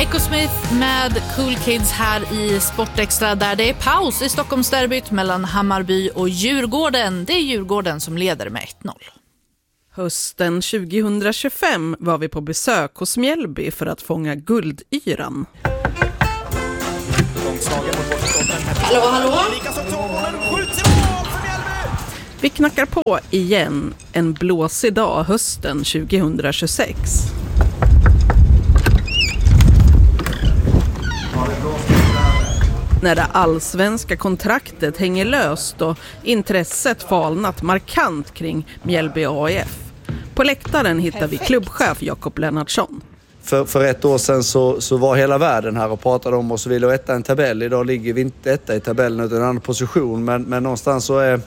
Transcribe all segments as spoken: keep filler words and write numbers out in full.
Echo Smith med Cool Kids här i Sportextra där det är paus i Stockholmsderbyt mellan Hammarby och Djurgården. Det är Djurgården som leder med ett noll. Hösten tjugohundratjugofem var vi på besök hos Mjällby för att fånga guldyran. Hallå, hallå? Vi knackar på igen en blåsig dag hösten tjugohundratjugosex. När det allsvenska kontraktet hänger löst och intresset falnat markant kring Mjällby A I F. På läktaren hittar vi klubbchef Jakob Lennartsson. För, för ett år sedan så, så var hela världen här och pratade om oss och ville etta en tabell. Idag ligger vi inte etta i tabellen utan en annan position. Men, men någonstans så är...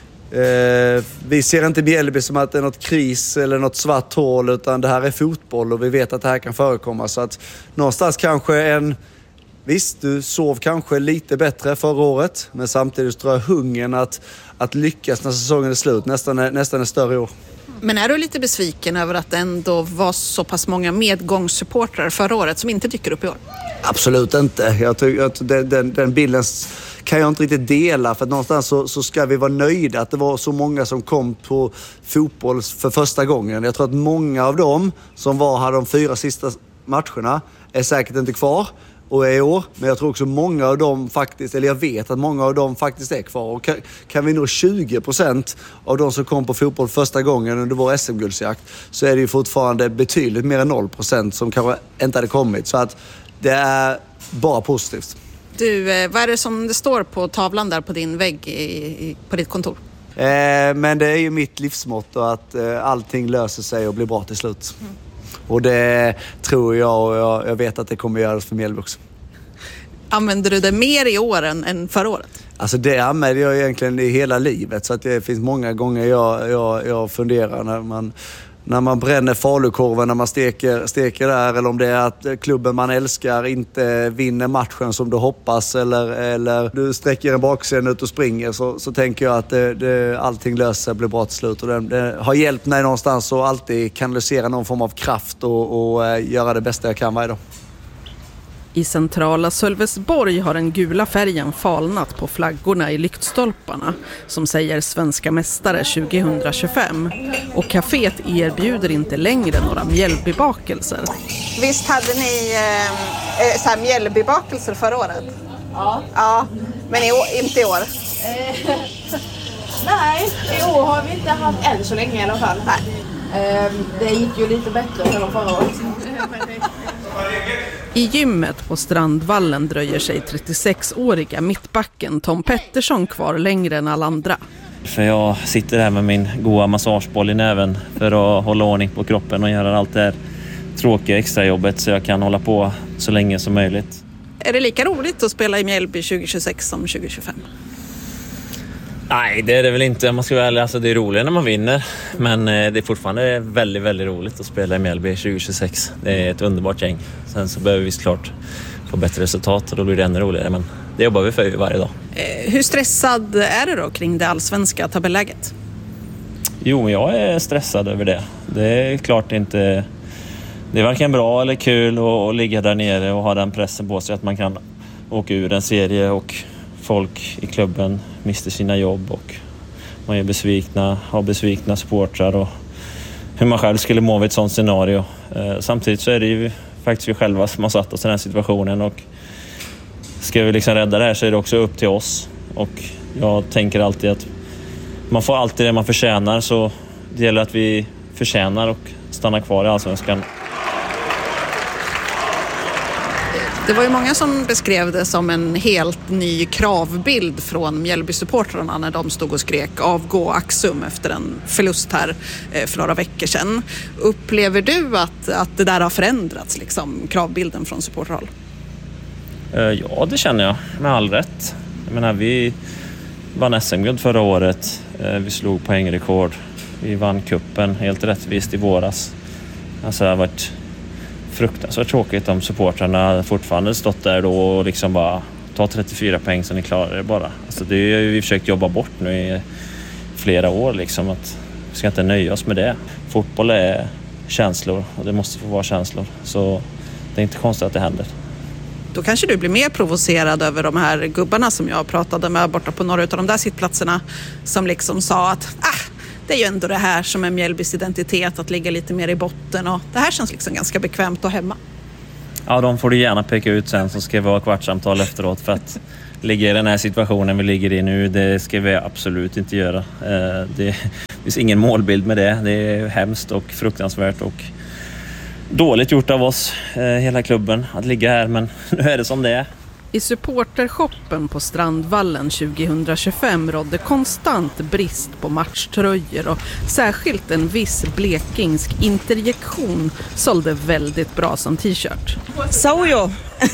Eh, vi ser inte Mjällby som att det är något kris eller något svart hål, utan det här är fotboll och vi vet att det här kan förekomma. Så att någonstans kanske en... Visst, du sov kanske lite bättre förra året, men samtidigt tror jag hungern att, att lyckas när säsongen är slut nästan är, nästan är större i år. Men är du lite besviken över att det ändå var så pass många medgångssupportrar förra året som inte dyker upp i år? Absolut inte. Jag tycker att den, den, den bilden kan jag inte riktigt dela, för att någonstans så, så ska vi vara nöjda att det var så många som kom på fotboll för första gången. Jag tror att många av dem som var här de fyra sista matcherna är säkert inte kvar och är i år, men jag tror också många av dem faktiskt, eller jag vet att många av dem faktiskt är kvar. Och kan, kan vi nå tjugo procent av de som kom på fotboll första gången under vår S M-guldsjakt, så är det ju fortfarande betydligt mer än noll procent som kanske inte hade kommit. Så att det är bara positivt. Du, vad är det som det står på tavlan där på din vägg i, i, på ditt kontor? Eh, men det är ju mitt livsmotto att eh, allting löser sig och blir bra till slut. Mm. Och det tror jag, och jag, jag vet att det kommer göras för Mjällby också. Använder du det mer i år än, än förra året? Alltså det använder jag egentligen i hela livet, så att det finns många gånger jag, jag, jag funderar när man... När man bränner falukorven, när man steker, steker där, eller om det är att klubben man älskar inte vinner matchen som du hoppas, eller, eller du sträcker en bakscen ut och springer, så, så tänker jag att det, det, allting löser blir bra till slut. Och det, det har hjälpt mig någonstans att alltid kanalisera någon form av kraft och, och göra det bästa jag kan varje dag. I centrala Sölvesborg har den gula färgen falnat på flaggorna i lyktstolparna som säger svenska mästare tjugohundratjugofem, och kaféet erbjuder inte längre några Mjällbybakelser. Visst hade ni eh, så här Mjällbybakelser förra året? Ja. Ja, men i år, inte i år? Eh, nej, i år har vi inte haft än så länge i alla fall. Nej. Eh, det gick ju lite bättre än förra året. I gymmet på Strandvallen dröjer sig trettiosex-åriga mittbacken Tom Pettersson kvar längre än alla andra. För jag sitter här med min goda massageboll i näven för att hålla ordning på kroppen och göra allt det här tråkiga extrajobbet så jag kan hålla på så länge som möjligt. Är det lika roligt att spela i Mjällby tjugohundratjugosex som tjugohundratjugofem? Nej, det är det väl inte. Man ska väl, alltså det är roligt när man vinner. Men det är fortfarande väldigt, väldigt roligt att spela i Mjällby tjugohundratjugosex. Det är ett underbart gäng. Sen så behöver vi såklart få bättre resultat och då blir det ännu roligare. Men det jobbar vi för varje dag. Hur stressad är det då kring det allsvenska tabelläget? Jo, jag är stressad över det. Det är klart inte... Det är varken bra eller kul att ligga där nere och ha den pressen på sig att man kan åka ur en serie och folk i klubben mister sina jobb och man är besvikna, har besvikna supportrar och hur man själv skulle må vid ett sånt scenario. Samtidigt så är det ju faktiskt vi själva som har satt oss i den här situationen, och ska vi liksom rädda det här så är det också upp till oss, och jag tänker alltid att man får alltid det man förtjänar, så det gäller att vi förtjänar och stannar kvar i allsvenskan. Det var ju många som beskrev det som en helt ny kravbild från Mjällby-supportrarna när de stod och skrek avgå Axum efter en förlust här för några veckor sedan. Upplever du att, att det där har förändrats, liksom, kravbilden från supporterhåll? Ja, det känner jag med all rätt. Jag menar, vi vann S M-guld förra året. Vi slog poängrekord. Vi vann kuppen helt rättvist i våras. Alltså det har varit fruktansvärt tråkigt om supportrarna fortfarande stått där då och liksom bara ta trettiofyra poäng så ni klarar det bara. Alltså det har vi försökt jobba bort nu i flera år liksom, att vi ska inte nöja oss med det. Fotboll är känslor och det måste få vara känslor. Så det är inte konstigt att det händer. Då kanske du blir mer provocerad över de här gubbarna som jag pratade med borta på några av de där sittplatserna som liksom sa att ah, det är ju ändå det här som är Mjällbys identitet, att ligga lite mer i botten, och det här känns liksom ganska bekvämt och hemma. Ja, de får du gärna peka ut sen, så ska vi ha kvartssamtal efteråt, för att ligga i den här situationen vi ligger i nu, det ska vi absolut inte göra. Det finns ingen målbild med det. Det är hemskt och fruktansvärt och dåligt gjort av oss, hela klubben, att ligga här, men nu är det som det är. I supportershoppen på Strandvallen tjugohundratjugofem rådde konstant brist på matchtröjor, och särskilt en viss blekingsk interjektion sålde väldigt bra som t-shirt. Saujo.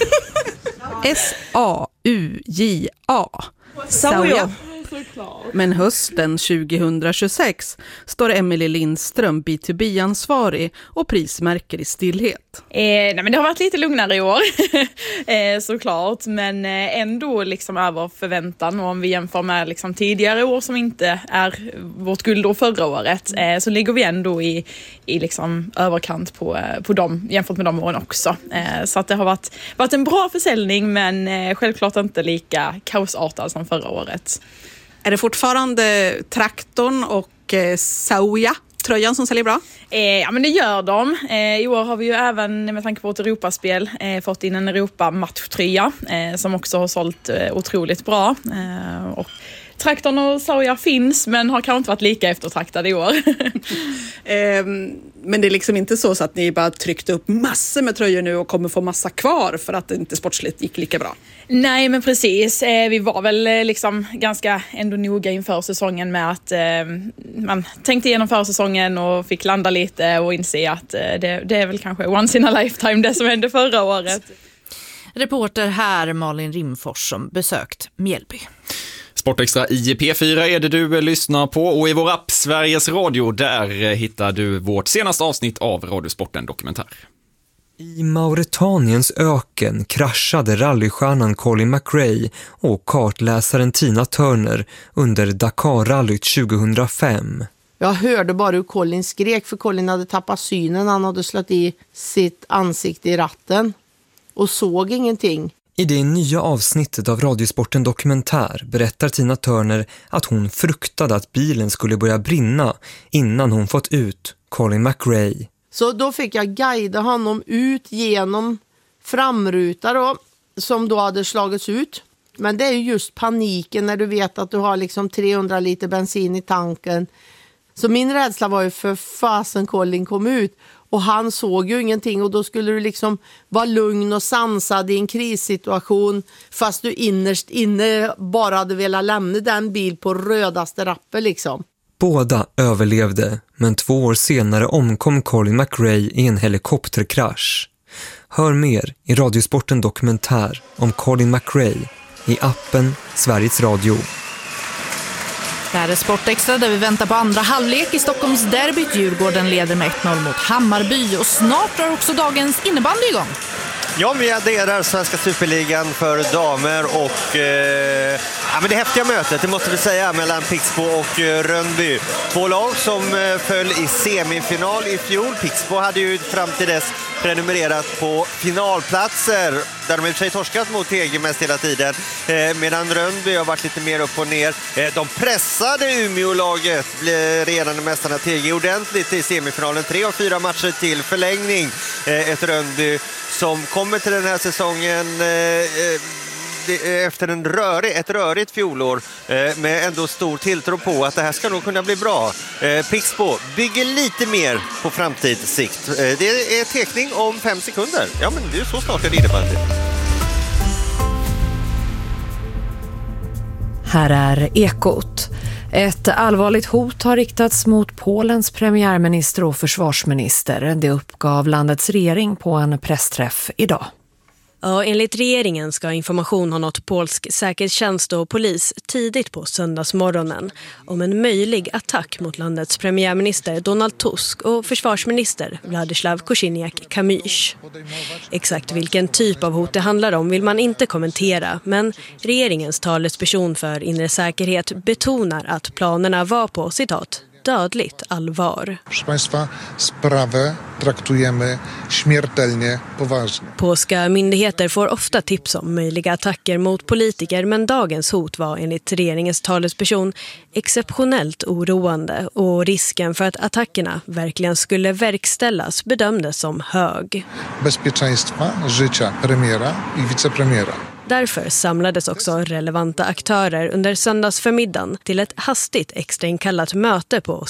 S A U J A. Saujo. Men hösten tjugohundratjugosex står Emily Lindström B to B-ansvarig och prismärker i stillhet. Eh, nej men det har varit lite lugnare i år, eh, såklart, men eh, ändå liksom över förväntan. Och om vi jämför med liksom tidigare år som inte är vårt guldår förra året, eh, så ligger vi ändå i, i liksom överkant på, på dem, jämfört med de åren också. Eh, så att det har varit, varit en bra försäljning, men eh, självklart inte lika kaosartad som förra året. Är det fortfarande traktorn och eh, Sauja tröjan som säljer bra? Eh, ja, men det gör de. Eh, I år har vi ju även, med tanke på ett Europaspel, eh, fått in en Europa-matchtröja eh, som också har sålt eh, otroligt bra. Eh, och traktorn och Sauja finns, men har kanske inte varit lika eftertraktade i år. eh, men det är liksom inte så, så att ni bara tryckte upp massor med tröjor nu och kommer få massa kvar för att det inte sportsligt gick lika bra? Nej, men precis. Eh, vi var väl eh, liksom ganska ändå noga inför säsongen med att eh, man tänkte igenom försäsongen och fick landa lite och inse att eh, det, det är väl kanske once in a lifetime det som hände förra året. Reporter här Malin Rimfors som besökt Mjällby. Sportextra i P fyra är det du lyssnar på, och i vår app Sveriges Radio, där hittar du vårt senaste avsnitt av Radiosporten Dokumentär. I Mauretaniens öken kraschade rallystjärnan Colin McRae och kartläsaren Tina Turner under Dakar-rallyt tjugohundrafem. Jag hörde bara hur Colin skrek, för Colin hade tappat synen. Han hade slått i sitt ansikte i ratten och såg ingenting. I det nya avsnittet av Radiosporten Dokumentär berättar Tina Turner att hon fruktade att bilen skulle börja brinna innan hon fått ut Colin McRae. Så då fick jag guida honom ut genom framruta då, som då hade slagits ut. Men det är ju just paniken när du vet att du har liksom trehundra liter bensin i tanken. Så min rädsla var ju för fasen Colin kom ut. Och han såg ju ingenting, och då skulle du liksom vara lugn och sansad i en krissituation, fast du innerst inne bara hade velat lämna den bil på rödaste rappe liksom. Båda överlevde, men två år senare omkom Colin McRae i en helikopterkrasch. Hör mer i Radiosporten Dokumentär om Colin McRae i appen Sveriges Radio. Det här är Sportextra där vi väntar på andra halvlek i Stockholms derbyt. Djurgården leder med ett noll mot Hammarby, och snart drar också dagens innebandy igång. Ja, vi adderar Svenska Superligan för damer och eh, ja, men det häftiga mötet, det måste vi säga, mellan Pixbo och eh, Rönnby. Två lag som eh, föll i semifinal i fjol. Pixbo hade ju fram till dess prenumererat på finalplatser där de i och för sig torskat mot T G mest hela tiden, eh, medan Rönnby har varit lite mer upp och ner. Eh, de pressade Umeå-laget, blev regerande mästarna T G ordentligt i semifinalen. Tre och fyra matcher till förlängning. Eh, ett Rönnby som kommer till den här säsongen eh, det, efter en rörig, ett rörigt fjolår eh, med ändå stor tilltro på att det här ska nog kunna bli bra. Eh, Pixbo bygger lite mer på framtidssikt. Eh, det är tekning om fem sekunder. Ja, men det är så snart det innebandy. Här är Ekot. Ett allvarligt hot har riktats mot Polens premiärminister och försvarsminister. Det uppgav landets regering på en pressträff idag. Ja, enligt regeringen ska information ha nått polsk säkerhetstjänst och polis tidigt på söndagsmorgonen om en möjlig attack mot landets premiärminister Donald Tusk och försvarsminister Władysław Kosiniak-Kamysz. Exakt vilken typ av hot det handlar om vill man inte kommentera, men regeringens talesperson för inre säkerhet betonar att planerna var på, citat, dödligt allvar. Proszę Państwa, sprawę traktujemy śmiertelnie poważnie. Polska myndigheter får ofta tips om möjliga attacker mot politiker, men dagens hot var enligt regeringens talesperson exceptionellt oroande och risken för att attackerna verkligen skulle verkställas bedömdes som hög. Bezpieczeństwa życia premiera i wicepremiera. Därför samlades också relevanta aktörer under söndagsförmiddagen till ett hastigt extrainkallat möte på